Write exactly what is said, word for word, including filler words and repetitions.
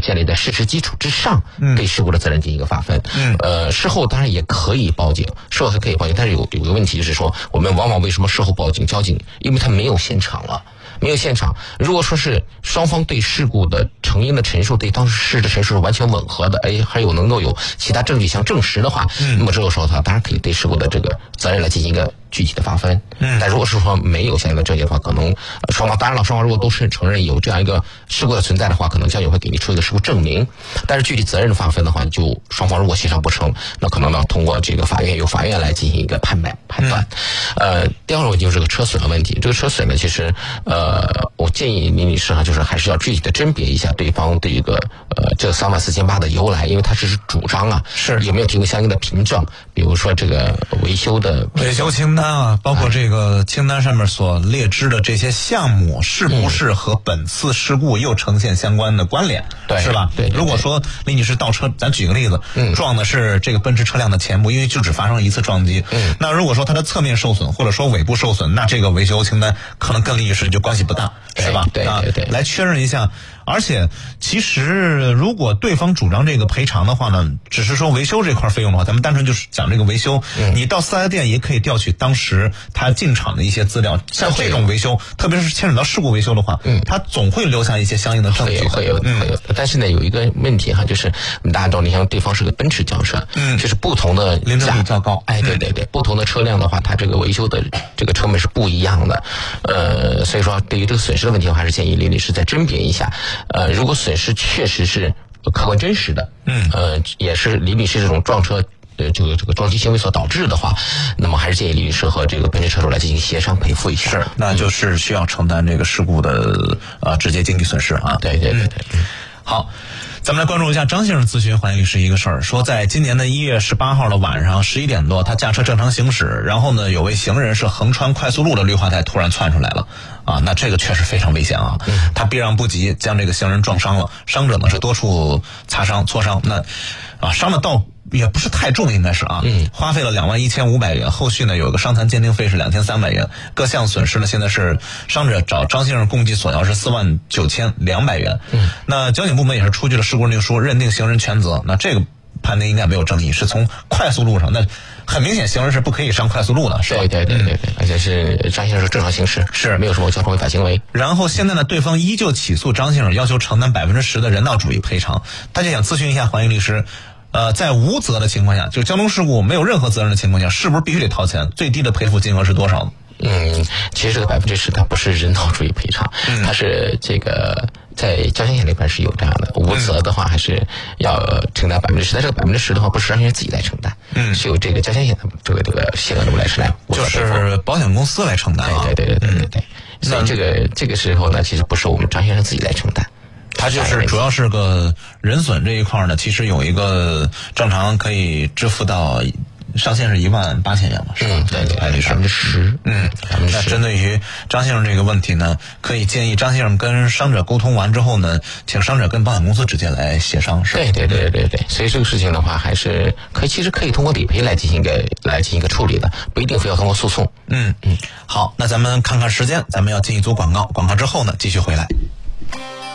建立在事实基础之上，对事故的责任进行一个划分。 嗯， 呃，事后当然也可以报警，事后还可以报警，但是有有个问题就是说，我们往往为什么事后报警，交警因为他没有现场了。没有现场，如果说是双方对事故的成因的陈述，对当事的陈述是完全吻合的，哎，还有能够有其他证据相证实的话，嗯、那么这个时候他当然可以对事故的这个责任来进行一个具体的划分。嗯，但如果是说没有相应的证据的话，可能双方当然了，双方如果都是承认有这样一个事故的存在的话，可能交警会给你出一个事故证明。但是具体责任的划分的话，就双方如果协商不成，那可能呢通过这个法院由法院来进行一个判判判断。嗯、呃，第二个问题就是这个车损的问题。这个车损呢，其实呃。呃，我建议林女士哈，就是还是要具体的甄别一下对方对一个呃这三万四千八的由来，因为他只是主张啊， 是有没有提供相应的凭证，比如说这个维修的维修清单啊，包括这个清单上面所列支的这些项目，是不是和本次事故又呈现相关的关联？ 对， 是吧？ 对。 如果说林女士倒车，咱举个例子，嗯，撞的是这个奔驰车辆的前部，因为就只发生了一次撞击，嗯，那如果说它的侧面受损，或者说尾部受损，那这个维修清单可能跟林女士就关系不大。是吧？ 对对对， 来确认一下。而且，其实如果对方主张这个赔偿的话呢，只是说维修这块费用的话，咱们单纯就是讲这个维修。嗯、你到四 S 店也可以调取当时他进场的一些资料。像这种维修，特别是牵扯到事故维修的话，嗯，他总会留下一些相应的证据。 会有，会有，会有。但是呢，有一个问题哈，就是大家知道，你像对方是个奔驰轿车，嗯，就是不同的零证率较高。 哎，对对对，嗯、不同的车辆的话，它这个维修的这个成本是不一样的。呃，所以说对于这个损失的问题，我还是建议林女士再甄别一下。呃，如果损失确实是客观真实的，嗯，呃，也是林女士这种撞车呃这个这个撞击行为所导致的话，那么还是建议林女士和这个奔驰车主来进行协商赔付一下。 是，那就是需要承担这个事故的呃直接经济损失啊。 对对对对。嗯、 好。咱们来关注一下张先生咨询黄律师一个事儿，说在今年的一月十八号的晚上十一点多，他驾车正常行驶，然后呢，有位行人是横穿快速路的绿化带突然窜出来了，啊，那这个确实非常危险啊！他避让不及，将这个行人撞伤了，伤者呢是多处擦伤、挫伤，那啊伤的倒也不是太重，应该是啊，嗯，花费了两万一千五百元，后续呢有一个伤残鉴定费是两千三百元，各项损失呢现在是伤者找张先生共计索要是四万九千两百元，嗯，那交警部门也是出具了事故认定书，认定行人全责，那这个判定应该没有争议，是从快速路上，那很明显行人是不可以上快速路的，是吧？ 对对对对对，而且是张先生是正常行驶， 是没有什么交通违法行为。 然后现在呢，对方依旧起诉张先生，要求承担百分之十的人道主义赔偿。大家想咨询一下黄英律师。呃，在无责的情况下，就交通事故没有任何责任的情况下，是不是必须得掏钱？最低的赔付金额是多少？ 嗯，其实这个百分之十它不是人道主义赔偿，嗯、它是这个在交强险里边是有这样的，无责的话还是要承担百分之十，但这个百分之十的话不是张先生自己来承担，嗯，是由这个交强险的这个这个险额度来承担， 就是保险公司来承担、啊。 对对对对对对对，嗯、所以这个这个时候呢，其实不是我们张先生自己来承担。 它就是主要是个人损这一块呢，其实有一个正常可以支付到上限是一万八千元嘛，是吧？ 嗯，对对， 百分之十，嗯，那针对于张先生这个问题呢，可以建议张先生跟伤者沟通完之后呢，请伤者跟保险公司直接来协商，是吧？ 对对对对对，所以这个事情的话，还是可以，其实可以通过理赔来进行一个来进行一个处理的，不一定非要通过诉讼。 嗯嗯，好，那咱们看看时间，咱们要进一组广告，广告之后呢，继续回来。